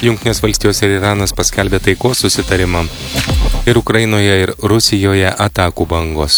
Jungtinės valstijos ir Iranas paskelbė taikos susitarimą. Ir Ukrainoje ir Rusijoje atakų bangos.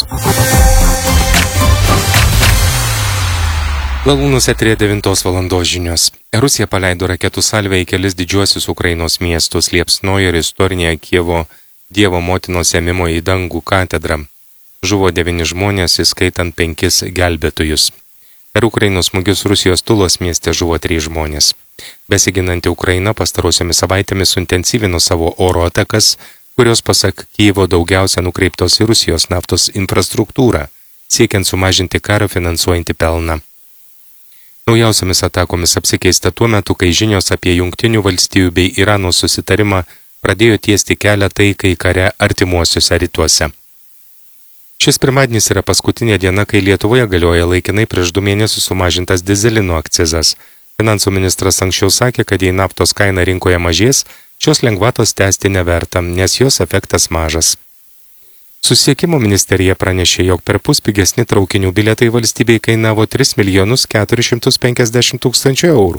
Lalūnus eterė 9 valandos žinios. Rusija paleido raketų salvę į kelis didžiuosius Ukrainos miestus liepsnojo ir istorinėje Kievo Dievo motinos ėmimo į dangų katedrą. Žuvo 9 žmonės, įskaitant 5 gelbėtojus. Per Ukrainos smūgius Rusijos Tulos mieste žuvo 3 žmonės. Besiginanti Ukraina pastarosiomis savaitėmis suintensyvino savo oro atakas, kurios pasak Kijevo daugiausia nukreiptos į Rusijos naftos infrastruktūrą, siekiant sumažinti karą finansuojantį pelną. Naujausiamis atakomis apsikeista tuo metu, kai žinios apie Jungtinių valstijų bei Irano susitarimą pradėjo tiesti kelią taikai kare artimuosiuose rytuose. Šis pirmadienis yra paskutinė diena, kai Lietuvoje galioja laikinai prieš 2 mėnesius sumažintas dizelino akcizas. Finansų ministras anksčiau sakė, kad jei naftos kaina rinkoje mažės, šios lengvatos tęsti neverta, nes jos efektas mažas. Susisiekimo ministerija pranešė, jog perpus pigesni traukinių bilietai valstybei kainavo 3 450 000 eurų.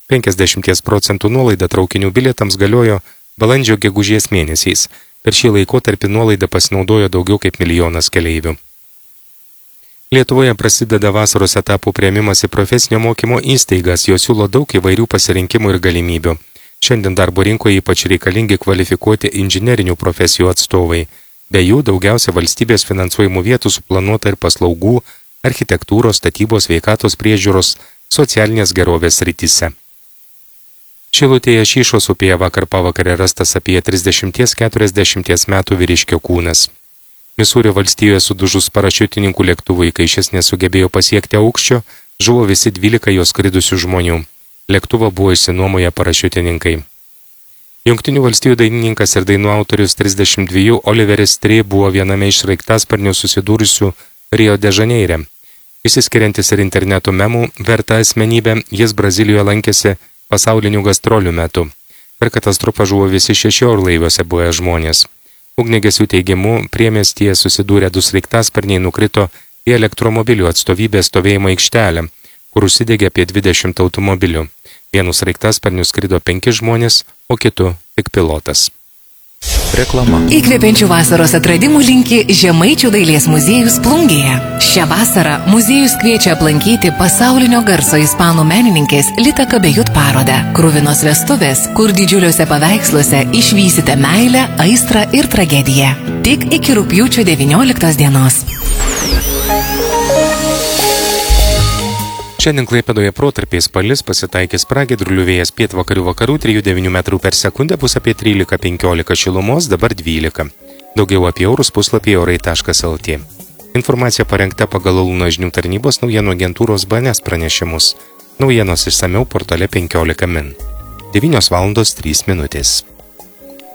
50% nuolaida traukinių bilietams galiojo balandžio-gegužės mėnesiais. Per šį laikotarpį nuolaidą pasinaudojo daugiau kaip 1 milijonas keleivių. Lietuvoje prasideda vasaros etapų priėmimas į profesinio mokymo įstaigas, jos siūlo daug įvairių pasirinkimų ir galimybių. Šiandien darbo rinkoje ypač reikalingi kvalifikuoti inžinerinių profesijų atstovai. Be jų daugiausia valstybės finansuojamų vietų suplanuota ir paslaugų, architektūros, statybos, sveikatos priežiūros, socialinės gerovės srityse. Šilutėje Šyšos upėje vakar pavakarę rastas apie 30-40 metų vyriškio kūnas. Misūrio valstijoje sudužus parašiutininkų lėktuvui, kai šis nesugebėjo pasiekti aukščio, žuvo visi 12 jos skridusių žmonių. Lėktuvą buvo išsinuomoję parašiutininkai. Jungtinių valstijų dainininkas ir dainų autorius 32 Oliveris Tree buvo viename iš sraigtasparnių susidūrusių Rio de Žaneire. Išsiskiriantis ir interneto memų verta asmenybė, jis Brazilijoje lankėsi pasaulinių gastrolių metu. Per katastrofą žuvo visi 6 orlaiviuose buvę žmonės. Ugniagesių teigimu, priemiestyje susidūrę 2 sraigtasparniai nukrito į elektromobilių atstovybės stovėjimo aikštelę, kur užsidegė apie 20 automobilių. Vienu sraigtasparniu skrido 5 žmonės, o kitu tik pilotas. Reklama. Įkvepiančių vasaros atradimų linki Žemaičių dailės muziejus Plungėje. Šią vasarą muziejus kviečia aplankyti pasaulinio garso ispanų menininkės Lita Cabellut parodą. Kruvinos vestuvės, kur didžiuliuose paveiksluose išvysite meilę, aistrą ir tragediją. Tik iki rugpjūčio 19 dienos. Šiandien Klaipėdoje protarpiais palis, pasitaikys pragiedrulių vėjas pietvakarių vakarų 3–9 metrų per sekundę, bus apie 13–15 šilumos, dabar 12. Daugiau apie orus puslapyje orai.lt. Informacija parengta pagal Lalūno žinių tarnybos naujienų agentūros BNS pranešimus. Naujienos išsamiau portale 15 min. 9:03 minutės.